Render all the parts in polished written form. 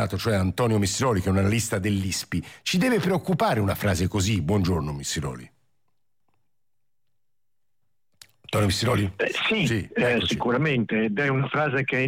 collegato, cioè Antonio Missiroli, che è un analista dell'ISPI. Ci deve preoccupare una frase così? Buongiorno Missiroli. Antonio Missiroli? Sì, sicuramente, ed è una frase che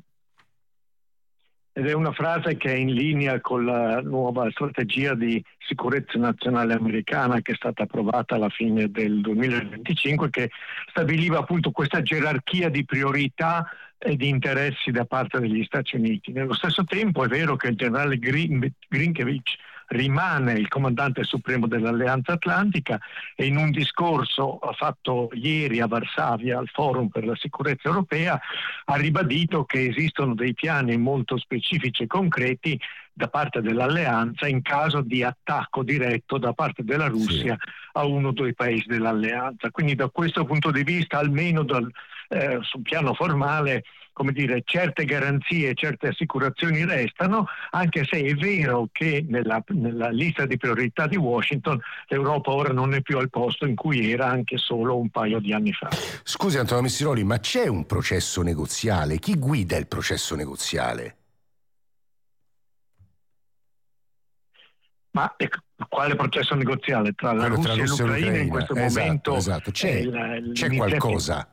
è in linea con la nuova strategia di sicurezza nazionale americana che è stata approvata alla fine del 2025, che stabiliva appunto questa gerarchia di priorità e di interessi da parte degli Stati Uniti. Nello stesso tempo è vero che il generale Grinkiewicz rimane il comandante supremo dell'Alleanza Atlantica e in un discorso fatto ieri a Varsavia al Forum per la sicurezza europea ha ribadito che esistono dei piani molto specifici e concreti da parte dell'Alleanza in caso di attacco diretto da parte della Russia a uno dei paesi dell'Alleanza. Quindi da questo punto di vista, almeno sul piano formale, come dire, certe garanzie, certe assicurazioni restano, anche se è vero che nella lista di priorità di Washington l'Europa ora non è più al posto in cui era anche solo un paio di anni fa. Scusi Antonio Missiroli, ma c'è un processo negoziale? Chi guida il processo negoziale? Ma quale processo negoziale? Tra la Russia e l'Ucraina in questo momento? Esatto. C'è qualcosa?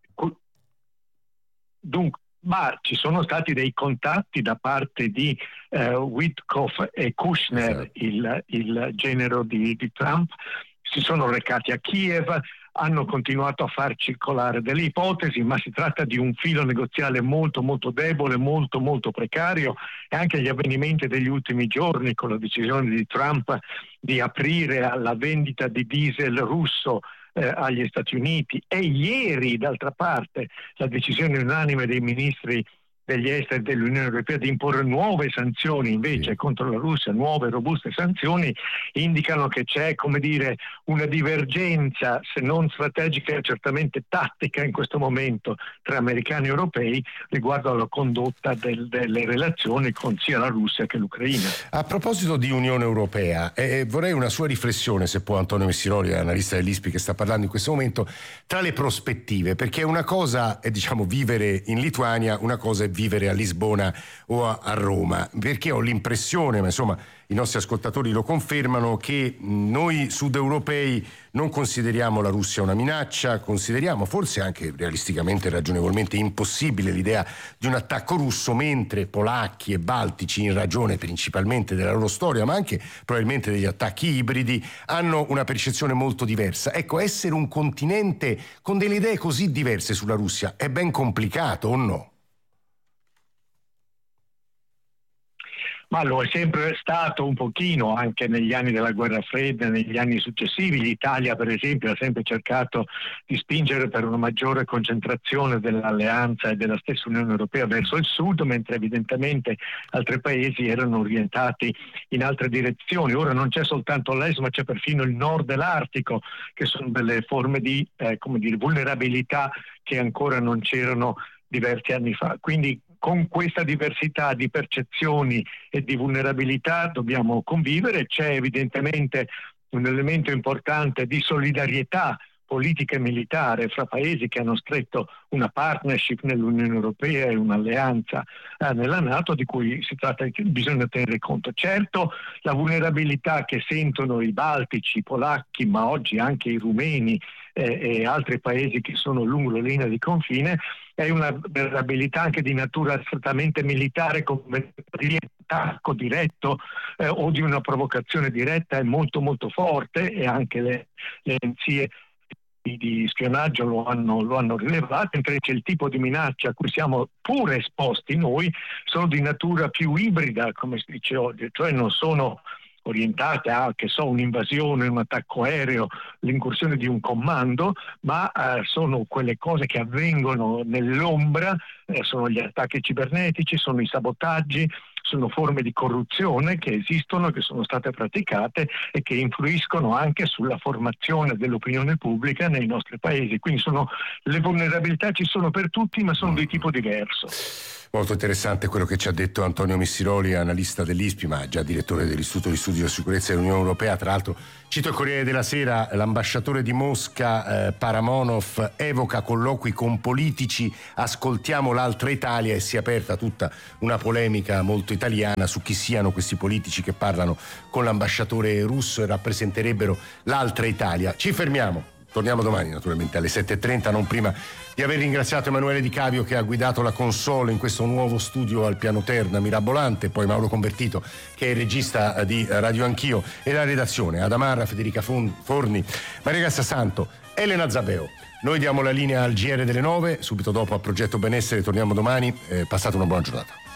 Dunque, ci sono stati dei contatti da parte di Witkoff e Kushner, il genero di Trump, si sono recati a Kiev, hanno continuato a far circolare delle ipotesi, ma si tratta di un filo negoziale molto molto debole, molto molto precario, e anche gli avvenimenti degli ultimi giorni con la decisione di Trump di aprire alla vendita di diesel russo agli Stati Uniti, e ieri d'altra parte la decisione unanime dei ministri degli esteri dell'Unione Europea di imporre nuove sanzioni invece contro la Russia, nuove robuste sanzioni, indicano che c'è, come dire, una divergenza, se non strategica, certamente tattica in questo momento tra americani e europei riguardo alla condotta delle relazioni con sia la Russia che l'Ucraina. A proposito di Unione Europea, vorrei una sua riflessione, se può, Antonio Missiroli, analista dell'ISPI che sta parlando in questo momento, tra le prospettive, perché una cosa è, diciamo, vivere in Lituania, una cosa è vivere a Lisbona o a Roma, perché ho l'impressione, ma insomma i nostri ascoltatori lo confermano, che noi sudeuropei non consideriamo la Russia una minaccia, consideriamo forse anche realisticamente e ragionevolmente impossibile l'idea di un attacco russo, mentre polacchi e baltici, in ragione principalmente della loro storia, ma anche probabilmente degli attacchi ibridi, hanno una percezione molto diversa. Ecco, essere un continente con delle idee così diverse sulla Russia è ben complicato, o no? Ma lo è sempre stato un pochino, anche negli anni della guerra fredda, negli anni successivi. L'Italia, per esempio, ha sempre cercato di spingere per una maggiore concentrazione dell'alleanza e della stessa Unione Europea verso il sud, mentre evidentemente altri paesi erano orientati in altre direzioni. Ora non c'è soltanto l'est, ma c'è perfino il nord dell'Artico, che sono delle forme di vulnerabilità che ancora non c'erano diversi anni fa. Quindi con questa diversità di percezioni e di vulnerabilità dobbiamo convivere. C'è evidentemente un elemento importante di solidarietà politica e militare fra paesi che hanno stretto una partnership nell'Unione Europea e un'alleanza nella NATO, di cui bisogna tenere conto. Certo, la vulnerabilità che sentono i baltici, i polacchi, ma oggi anche i rumeni e altri paesi che sono lungo la linea di confine, è una vulnerabilità anche di natura strettamente militare, come di attacco diretto o di una provocazione diretta, è molto molto forte, e anche le agenzie di spionaggio lo hanno rilevato. Invece il tipo di minaccia a cui siamo pure esposti noi sono di natura più ibrida, come si dice oggi, cioè non sono orientate a, un'invasione, un attacco aereo, l'incursione di un comando, ma sono quelle cose che avvengono nell'ombra, sono gli attacchi cibernetici, sono i sabotaggi, sono forme di corruzione che esistono, che sono state praticate e che influiscono anche sulla formazione dell'opinione pubblica nei nostri paesi. Quindi le vulnerabilità ci sono per tutti, ma sono di tipo diverso. Molto interessante quello che ci ha detto Antonio Missiroli, analista dell'ISPI, ma già direttore dell'Istituto di Studi della Sicurezza dell'Unione Europea. Tra l'altro, cito il Corriere della Sera, l'ambasciatore di Mosca, Paramonov, evoca colloqui con politici, ascoltiamo l'altra Italia, e si è aperta tutta una polemica molto italiana su chi siano questi politici che parlano con l'ambasciatore russo e rappresenterebbero l'altra Italia. Ci fermiamo. Torniamo domani naturalmente alle 7.30, non prima di aver ringraziato Emanuele Di Cavio che ha guidato la console in questo nuovo studio al piano terra mirabolante, poi Mauro Convertito che è il regista di Radio Anch'io, e la redazione Adamarra, Federica Forni, Maria Grazia Santo, Elena Zabeo. Noi diamo la linea al GR delle 9, subito dopo a Progetto Benessere, torniamo domani, passate una buona giornata.